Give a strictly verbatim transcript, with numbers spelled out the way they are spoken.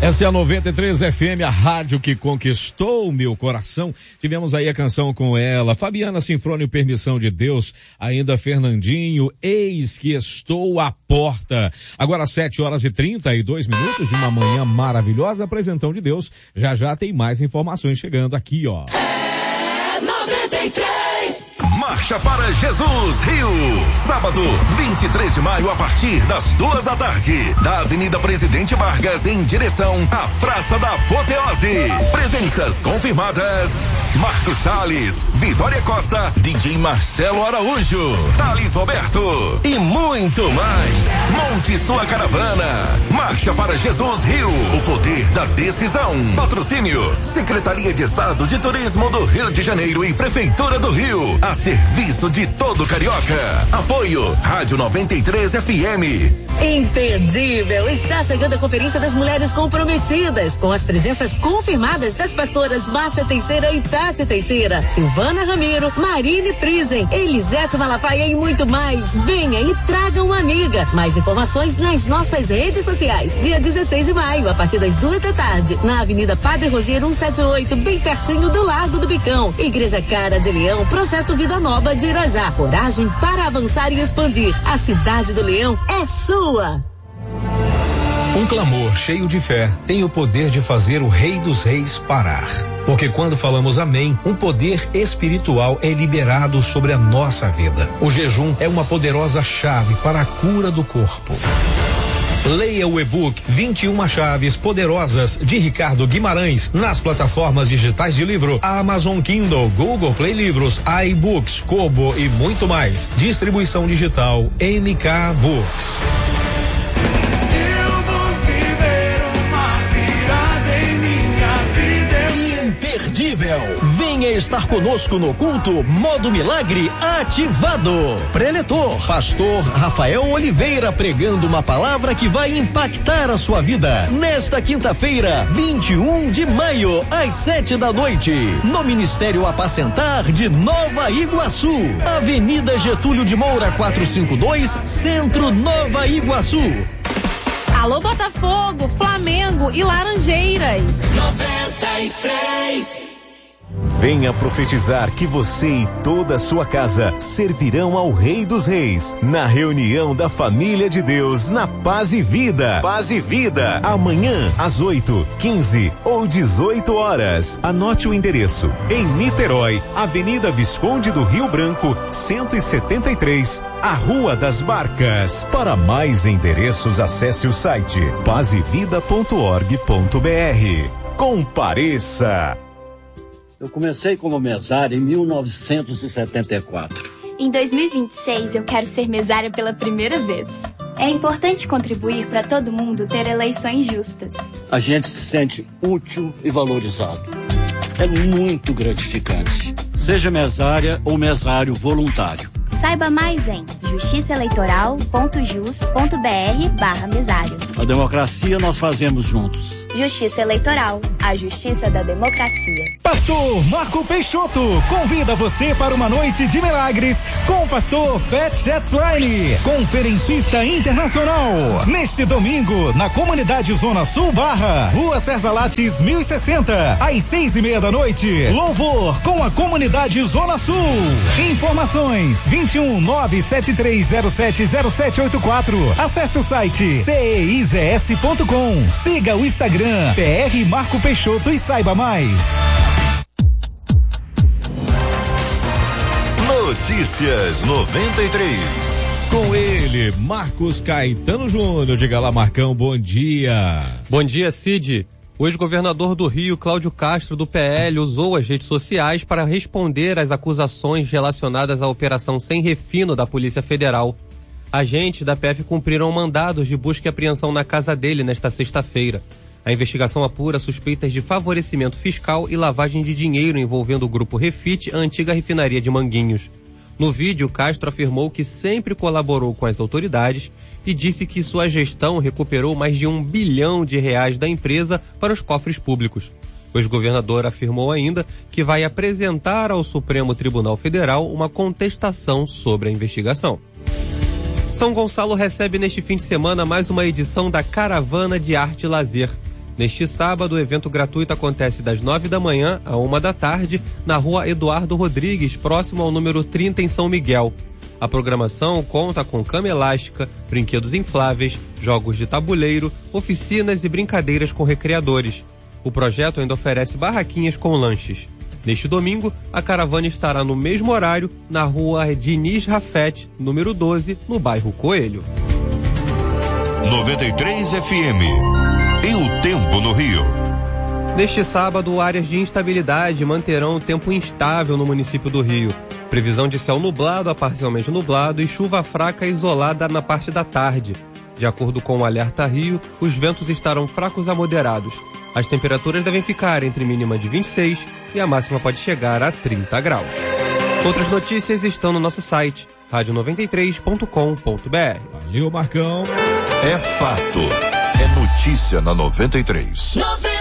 Essa é a noventa e três F M, a rádio que conquistou o meu coração. Tivemos aí a canção com ela, Fabiana Sinfrônio, Permissão de Deus, ainda Fernandinho, Eis que Estou à Porta. Agora sete horas e trinta e dois minutos de uma manhã maravilhosa, apresentão de Deus. Já já tem mais informações chegando aqui, ó. É noventa e três. Marcha para Jesus Rio, sábado vinte e três de maio a partir das duas da tarde, da Avenida Presidente Vargas em direção à Praça da Apoteose. Presenças confirmadas: Marcos Salles, Vitória Costa, D J Marcelo Araújo, Thales Roberto e muito mais. Monte sua caravana. Marcha para Jesus Rio, o poder da decisão. Patrocínio: Secretaria de Estado de Turismo do Rio de Janeiro e Prefeitura do Rio, a serviço de todo carioca. Apoio Rádio noventa e três F M. Imperdível! Está chegando a Conferência das Mulheres Comprometidas, com as presenças confirmadas das pastoras Márcia Teixeira e Tati Teixeira, Silvana Ramiro, Marine Friesen, Elisete Malafaia e muito mais. Venha e traga uma amiga. Mais informações nas nossas redes sociais. Dia dezesseis de maio, a partir das duas da tarde, na Avenida Padre Rosiero cento e setenta e oito, bem pertinho do Largo do Bicão. Igreja Cara de Leão, Projeto Vida Nova de Irajá. Coragem para avançar e expandir. A cidade do Leão é sua. Um clamor cheio de fé tem o poder de fazer o Rei dos Reis parar. Porque quando falamos amém, um poder espiritual é liberado sobre a nossa vida. O jejum é uma poderosa chave para a cura do corpo. Leia o e-book vinte e uma Chaves Poderosas de Ricardo Guimarães nas plataformas digitais de livro Amazon Kindle, Google Play Livros, iBooks, Kobo e muito mais. Distribuição digital M K Books. Venha estar conosco no culto Modo Milagre ativado. Preletor, pastor Rafael Oliveira, pregando uma palavra que vai impactar a sua vida. Nesta quinta-feira, vinte e um de maio, às sete da noite, no Ministério Apacentar de Nova Iguaçu, Avenida Getúlio de Moura quatrocentos e cinquenta e dois, Centro, Nova Iguaçu. Alô Botafogo, Flamengo e Laranjeiras. noventa e três. Venha profetizar que você e toda a sua casa servirão ao Rei dos Reis na reunião da família de Deus na Paz e Vida. Paz e Vida, amanhã às oito, quinze ou dezoito horas. Anote o endereço: em Niterói, Avenida Visconde do Rio Branco, cento e setenta e três, a Rua das Barcas. Para mais endereços, acesse o site paz e vida ponto org ponto br. Compareça! Eu comecei como mesário em mil novecentos e setenta e quatro. Em dois mil e vinte e seis, eu quero ser mesária pela primeira vez. É importante contribuir para todo mundo ter eleições justas. A gente se sente útil e valorizado. É muito gratificante. Seja mesária ou mesário voluntário. Saiba mais em justiçaeleitoral ponto jus ponto br barra mesário. A democracia nós fazemos juntos. Justiça Eleitoral, a justiça da democracia. Pastor Marco Peixoto convida você para uma noite de milagres com o pastor Pat Jetzline, conferencista internacional. Neste domingo, na comunidade Zona Sul Barra, Rua César Lattes mil e sessenta, às seis e meia da noite. Louvor com a comunidade Zona Sul. Informações vinte e um, nove sete três zero sete zero sete oito quatro. Acesse o site c e i z s ponto com. Siga o Instagram P R Marco Peixoto e saiba mais. Notícias noventa e três. Com ele, Marcos Caetano Júnior. Diga lá, Marcão, bom dia. Bom dia, Cid. O ex-governador do Rio, Cláudio Castro, do P L, usou as redes sociais para responder às acusações relacionadas à Operação Sem Refino da Polícia Federal. Agentes da P F cumpriram mandados de busca e apreensão na casa dele nesta sexta-feira. A investigação apura suspeitas de favorecimento fiscal e lavagem de dinheiro envolvendo o Grupo Refit, a antiga refinaria de Manguinhos. No vídeo, Castro afirmou que sempre colaborou com as autoridades e disse que sua gestão recuperou mais de um bilhão de reais da empresa para os cofres públicos. O ex-governador afirmou ainda que vai apresentar ao Supremo Tribunal Federal uma contestação sobre a investigação. São Gonçalo recebe neste fim de semana mais uma edição da Caravana de Arte e Lazer. Neste sábado, o evento gratuito acontece das nove da manhã à uma da tarde, na rua Eduardo Rodrigues, próximo ao número trinta, em São Miguel. A programação conta com cama elástica, brinquedos infláveis, jogos de tabuleiro, oficinas e brincadeiras com recreadores. O projeto ainda oferece barraquinhas com lanches. Neste domingo, a caravana estará no mesmo horário, na rua Diniz Rafete, número doze, no bairro Coelho. noventa e três F M. E o tempo no Rio. Neste sábado, áreas de instabilidade manterão o tempo instável no município do Rio. Previsão de céu nublado a parcialmente nublado e chuva fraca isolada na parte da tarde. De acordo com o Alerta Rio, os ventos estarão fracos a moderados. As temperaturas devem ficar entre mínima de vinte e seis e a máxima pode chegar a trinta graus. Outras notícias estão no nosso site, rádio noventa e três ponto com ponto b r. Valeu, Marcão. É fato. É notícia na noventa e três. noventa